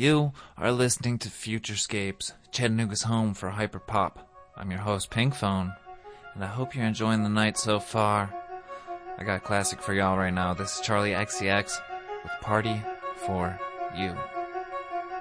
You are listening to Futurescapes, Chattanooga's home for hyperpop. I'm your host, Pinkphone, and I hope you're enjoying the night so far. I got a classic for y'all right now. This is Charlie XCX with Party for You.